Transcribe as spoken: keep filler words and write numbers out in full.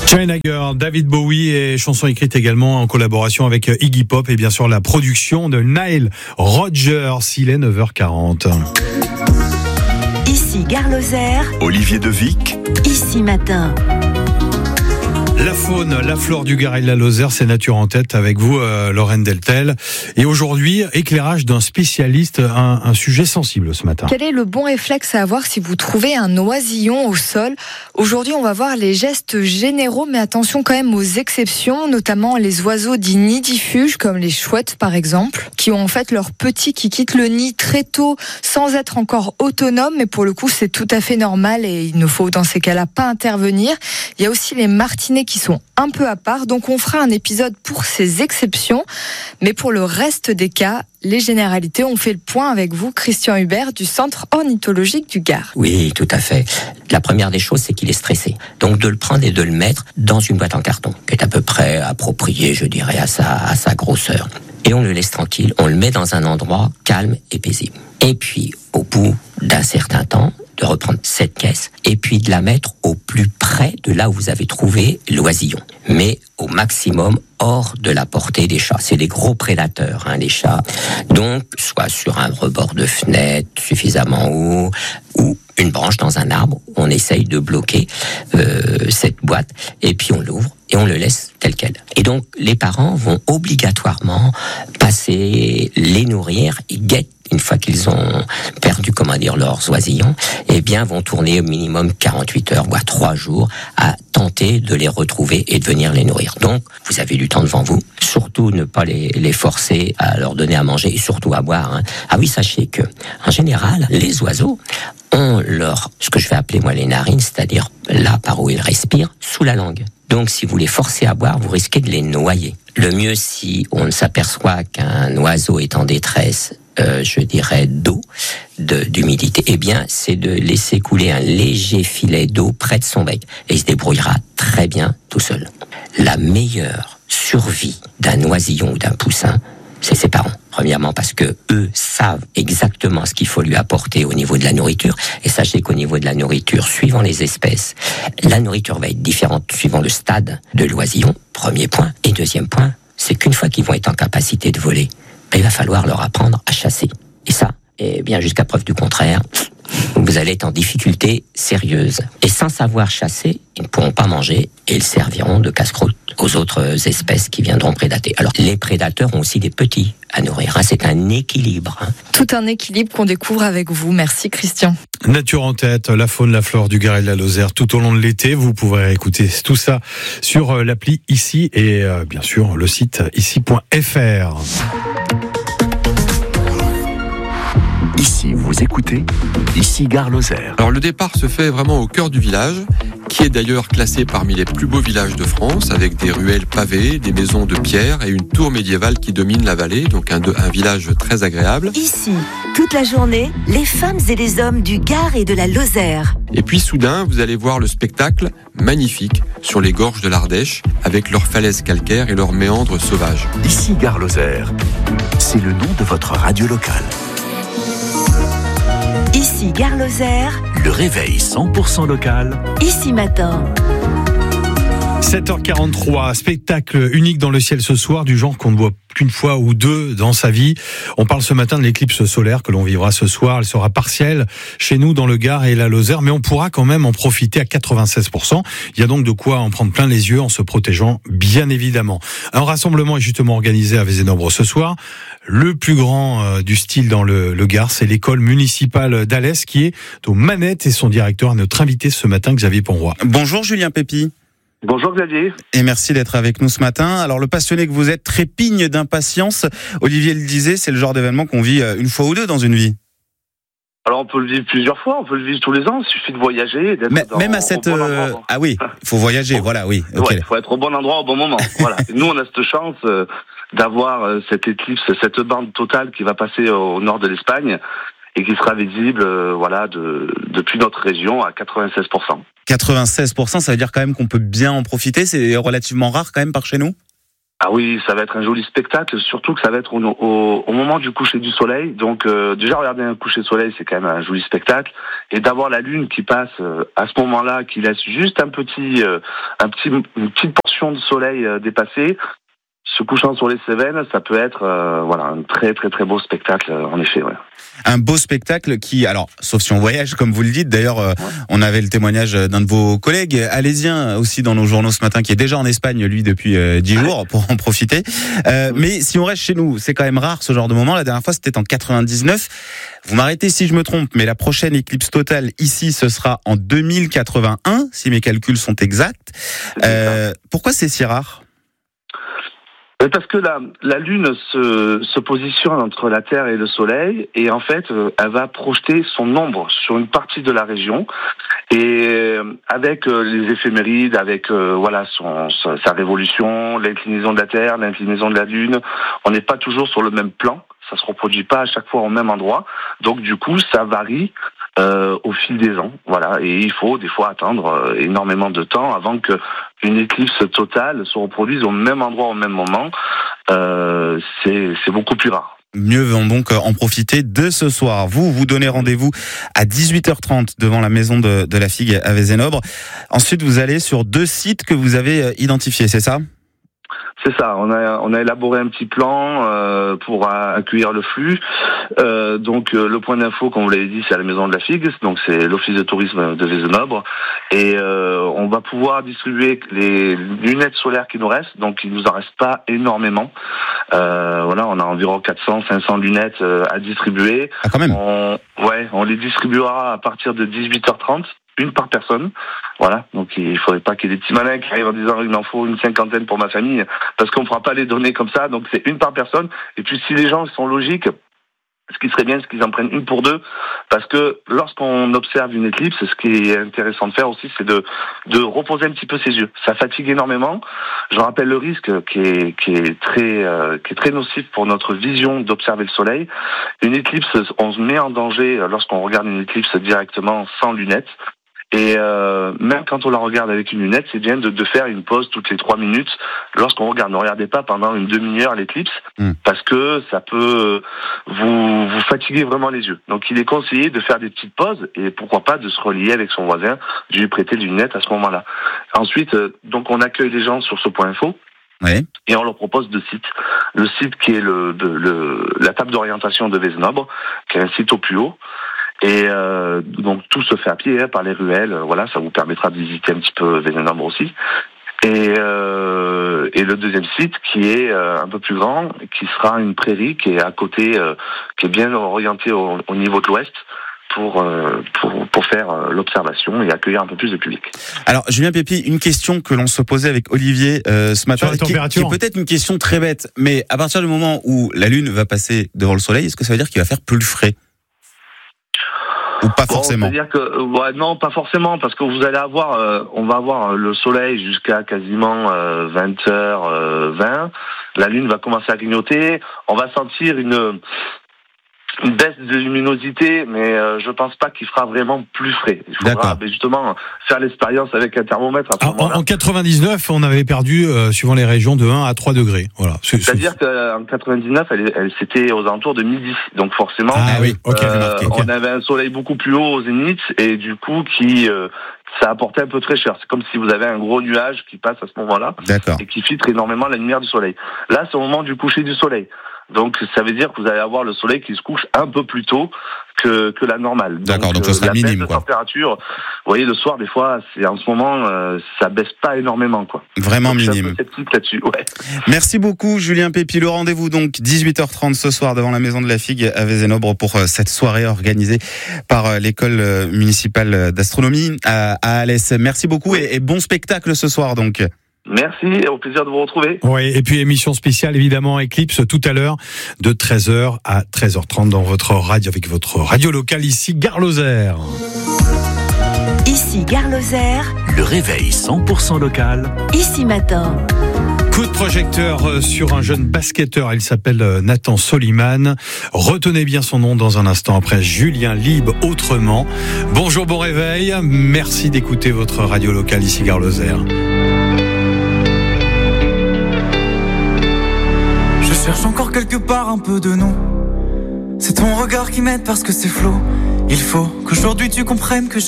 China Girl, David Bowie et chanson écrite également en collaboration avec Iggy Pop et bien sûr la production de Nile Rodgers. Il est neuf heures quarante. Ici Gare Lozère, Olivier Devic, Ici Matin. La faune, la flore du Gard et de la Lozère, c'est Nature en tête avec vous, euh, Lorraine Deltel. Et aujourd'hui, éclairage d'un spécialiste, un, un sujet sensible ce matin. Quel est le bon réflexe à avoir si vous trouvez un oisillon au sol ? Aujourd'hui, on va voir les gestes généraux, mais attention quand même aux exceptions, notamment les oiseaux dits nidifuges, comme les chouettes par exemple, qui ont en fait leurs petits qui quittent le nid très tôt, sans être encore autonomes, mais pour le coup, c'est tout à fait normal et il ne faut dans ces cas-là pas intervenir. Il y a aussi les martinets qui sont un peu à part, donc on fera un épisode pour ces exceptions, mais pour le reste des cas, les généralités, on fait le point avec vous, Christian Hubert, du Centre ornithologique du Gard. Oui, tout à fait. La première des choses, c'est qu'il est stressé. Donc de le prendre et de le mettre dans une boîte en carton, qui est à peu près appropriée, je dirais, à sa, à sa grosseur. Et on le laisse tranquille, on le met dans un endroit calme et paisible. Et puis, au bout d'un certain temps, de reprendre cette caisse et puis de la mettre au plus près de là où vous avez trouvé l'oisillon, mais au maximum hors de la portée des chats. C'est des gros prédateurs, hein, les chats. Donc, soit sur un rebord de fenêtre suffisamment haut ou une branche dans un arbre, on essaye de bloquer euh, cette boîte et puis on l'ouvre et on le laisse tel quel. Et donc, les parents vont obligatoirement passer les nourrir, ils guettent une fois qu'ils ont perdu, comment dire, leurs oisillons, eh bien, vont tourner au minimum quarante-huit heures, voire trois jours, à tenter de les retrouver et de venir les nourrir. Donc, vous avez du temps devant vous. Surtout, ne pas les, les forcer à leur donner à manger et surtout à boire. Hein. Ah oui, sachez que, en général, les oiseaux ont leur, ce que je vais appeler, moi, les narines, c'est-à-dire là par où ils respirent, sous la langue. Donc, si vous les forcez à boire, vous risquez de les noyer. Le mieux, si on ne s'aperçoit qu'un oiseau est en détresse, Euh, je dirais d'eau, de, d'humidité, eh bien, c'est de laisser couler un léger filet d'eau près de son bec. Et il se débrouillera très bien tout seul. La meilleure survie d'un oisillon ou d'un poussin, c'est ses parents. Premièrement, parce que eux savent exactement ce qu'il faut lui apporter au niveau de la nourriture. Et sachez qu'au niveau de la nourriture, suivant les espèces, la nourriture va être différente suivant le stade de l'oisillon. Premier point. Et deuxième point, c'est qu'une fois qu'ils vont être en capacité de voler, il va falloir leur apprendre à chasser. Et ça, eh bien, jusqu'à preuve du contraire, vous allez être en difficulté sérieuse. Et sans savoir chasser, ils ne pourront pas manger et ils serviront de casse-croûte aux autres espèces qui viendront prédater. Alors, les prédateurs ont aussi des petits à nourrir. Hein. C'est un équilibre. Hein. Tout un équilibre qu'on découvre avec vous. Merci, Christian. Nature en tête, la faune, la flore du Gard et de la Lozère tout au long de l'été. Vous pourrez écouter tout ça sur l'appli Ici et euh, bien sûr le site ici point f r. Ici vous écoutez, Ici Gare Lozère. Alors le départ se fait vraiment au cœur du village, qui est d'ailleurs classé parmi les plus beaux villages de France, avec des ruelles pavées, des maisons de pierre et une tour médiévale qui domine la vallée, donc un, un village très agréable. Ici, toute la journée, les femmes et les hommes du Gard et de la Lozère. Et puis soudain, vous allez voir le spectacle magnifique sur les gorges de l'Ardèche, avec leurs falaises calcaires et leurs méandres sauvages. Ici Gare Lozère, c'est le nom de votre radio locale. Ici Gare Lozère, le réveil cent pour cent local. Ici Matin. sept heures quarante-trois, spectacle unique dans le ciel ce soir, du genre qu'on ne voit qu'une fois ou deux dans sa vie. On parle ce matin de l'éclipse solaire que l'on vivra ce soir. Elle sera partielle chez nous dans le Gard et la Lozère, mais on pourra quand même en profiter à quatre-vingt-seize pour cent. Il y a donc de quoi en prendre plein les yeux en se protégeant, bien évidemment. Un rassemblement est justement organisé à Vézénobre ce soir. Le plus grand euh, du style dans le, le Gard, c'est l'école municipale d'Alès qui est aux manettes et son directeur, notre invité ce matin, Xavier Ponroy. Bonjour Julien Pépi. Bonjour Xavier. Et merci d'être avec nous ce matin. Alors le passionné que vous êtes trépigne d'impatience. Olivier le disait, c'est le genre d'événement qu'on vit une fois ou deux dans une vie. Alors on peut le vivre plusieurs fois, on peut le vivre tous les ans, il suffit de voyager. D'être Mais, dans, même à cette... Bon euh... Ah oui, il faut voyager, bon. Voilà, oui. Il okay. ouais, faut être au bon endroit au bon moment. Voilà. Nous on a cette chance euh, d'avoir euh, cette éclipse, cette bande totale qui va passer au nord de l'Espagne et qui sera visible euh, voilà, de, depuis notre région à quatre-vingt-seize pour cent. quatre-vingt-seize pour cent, ça veut dire quand même qu'on peut bien en profiter, c'est relativement rare quand même par chez nous ? Ah oui, ça va être un joli spectacle, surtout que ça va être au, au, au moment du coucher du soleil. Donc euh, déjà regarder un coucher de soleil, c'est quand même un joli spectacle, et d'avoir la lune qui passe euh, à ce moment-là, qui laisse juste un petit, euh, un petit, une petite portion de soleil euh, dépassée, se couchant sur les Cévennes, ça peut être euh, voilà un très très très beau spectacle euh, en effet. Ouais. Un beau spectacle qui, alors, sauf si on voyage, comme vous le dites. D'ailleurs, euh, ouais. on avait le témoignage d'un de vos collègues alésiens aussi dans nos journaux ce matin, qui est déjà en Espagne, lui, depuis euh, dix jours, pour en profiter. Euh, mais si on reste chez nous, c'est quand même rare ce genre de moment. La dernière fois, c'était en quatre-vingt-dix-neuf. Vous m'arrêtez si je me trompe, mais la prochaine éclipse totale ici, ce sera en deux mille quatre-vingt-un, si mes calculs sont exacts. Euh, pourquoi c'est si rare ? Parce que la, la Lune se, se positionne entre la Terre et le Soleil, et en fait, elle va projeter son ombre sur une partie de la région, et avec les éphémérides, avec euh, voilà son, sa révolution, l'inclinaison de la Terre, l'inclinaison de la Lune, on n'est pas toujours sur le même plan, ça se reproduit pas à chaque fois au même endroit, donc du coup, ça varie Euh, au fil des ans, voilà, et il faut des fois attendre euh, énormément de temps avant que une éclipse totale se reproduise au même endroit au même moment. Euh, c'est, c'est beaucoup plus rare. Mieux vaut donc en profiter de ce soir. Vous, vous donnez rendez-vous à dix-huit heures trente devant la maison de, de la Figue à Vezenobre. Ensuite, vous allez sur deux sites que vous avez identifiés, c'est ça ? C'est ça, on a on a élaboré un petit plan euh, pour accueillir le flux. Euh, donc euh, le point d'info, comme vous l'avez dit, c'est à la maison de la Figue, donc c'est l'office de tourisme de Vezenobre, et euh, on va pouvoir distribuer les lunettes solaires qui nous restent, donc il nous en reste pas énormément. Euh, voilà, on a environ quatre cents, cinq cents lunettes euh, à distribuer. Ah, quand même. On, ouais, on les distribuera à partir de dix-huit heures trente. Une par personne, voilà. Donc il faudrait pas qu'il y ait des petits malins qui arrivent en disant il m'en faut une cinquantaine pour ma famille, parce qu'on ne fera pas les donner comme ça. Donc c'est une par personne. Et puis si les gens sont logiques, ce qui serait bien, c'est qu'ils en prennent une pour deux, parce que lorsqu'on observe une éclipse, ce qui est intéressant de faire aussi, c'est de de reposer un petit peu ses yeux. Ça fatigue énormément. Je rappelle le risque qui est qui est très euh, qui est très nocif pour notre vision d'observer le soleil. Une éclipse, on se met en danger lorsqu'on regarde une éclipse directement sans lunettes. Et euh, même quand on la regarde avec une lunette, c'est bien de, de faire une pause toutes les trois minutes lorsqu'on regarde. Ne regardez pas pendant une demi-heure l'éclipse, mmh. parce que ça peut vous, vous fatiguer vraiment les yeux. Donc il est conseillé de faire des petites pauses, et pourquoi pas de se relier avec son voisin, de lui prêter des lunettes à ce moment-là. Ensuite, donc on accueille les gens sur ce point info. Oui. Et on leur propose deux sites. Le site qui est le, de, le la table d'orientation de Vezenobre, qui est un site au plus haut. Et euh, donc tout se fait à pied, hein, par les ruelles. Voilà, ça vous permettra de visiter un petit peu Vezenobre aussi. Et, euh, et le deuxième site qui est euh, un peu plus grand, qui sera une prairie qui est à côté, euh, qui est bien orientée au, au niveau de l'ouest. Pour, euh, pour pour faire euh, l'observation et accueillir un peu plus de public. Alors Julien Pépi, une question que l'on se posait avec Olivier euh, ce matin, qui, qui est peut-être une question très bête, mais à partir du moment où la Lune va passer devant le Soleil, est-ce que ça veut dire qu'il va faire plus frais ? Ou pas forcément. Bon, c'est-à-dire que ouais, non, pas forcément, parce que vous allez avoir, euh, on va avoir le soleil jusqu'à quasiment euh, vingt heures vingt. La Lune va commencer à clignoter. On va sentir une une baisse de luminosité, mais euh, je pense pas qu'il fera vraiment plus frais. Il faudra justement faire l'expérience avec un thermomètre. À ce en, en quatre-vingt-dix-neuf, on avait perdu, euh, suivant les régions, de un à trois degrés. Voilà. C'est, C'est-à-dire c'est... qu'en quatre-vingt-dix-neuf, elle, elle c'était aux alentours de midi. Donc forcément, ah, oui. okay, euh, marqué, okay. on avait un soleil beaucoup plus haut au zénith, et du coup, qui euh, ça apportait un peu de fraîcheur. C'est comme si vous avez un gros nuage qui passe à ce moment-là. D'accord. Et qui filtre énormément la lumière du soleil. Là, c'est au moment du coucher du soleil. Donc ça veut dire que vous allez avoir le soleil qui se couche un peu plus tôt que que la normale. D'accord, donc, donc ça sera la minime, baisse de quoi. température, vous voyez, le soir des fois, c'est en ce moment euh, ça baisse pas énormément, quoi. Vraiment donc, minime. Je suis un peu sceptique là-dessus, ouais. Merci beaucoup Julien Pépi. Le rendez-vous donc dix-huit heures trente ce soir devant la maison de la Figue à Vezenobre pour cette soirée organisée par l'école municipale d'astronomie à, à Alès. Merci beaucoup et, et bon spectacle ce soir donc. Merci, et au plaisir de vous retrouver. Oui, et puis émission spéciale évidemment Éclipse tout à l'heure de treize heures à treize heures trente dans votre radio, avec votre radio locale ici Gare Lozère. Ici Gare Lozère. Le réveil cent pour cent local. Ici Matin. Coup de projecteur sur un jeune basketteur, il s'appelle Nathan Soliman. Retenez bien son nom dans un instant après Julien Libre autrement. Bonjour, bon réveil, merci d'écouter votre radio locale ici Gare Lozère. cherche encore quelque part un peu de nous. C'est ton regard qui m'aide parce que c'est flou. Il faut qu'aujourd'hui tu comprennes que j'ai